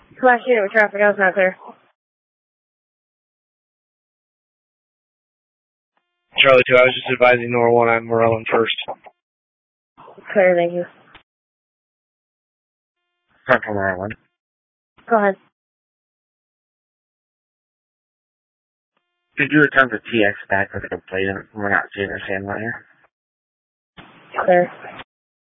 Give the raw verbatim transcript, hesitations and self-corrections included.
Flash unit with traffic, I was not clear. Charlie two, I was just advising Nora one, I'm Morellan first. Clear, thank you. Central Nora one. Go ahead. Did you return the T X back with a complaint? We're not seeing the same one here. Clear.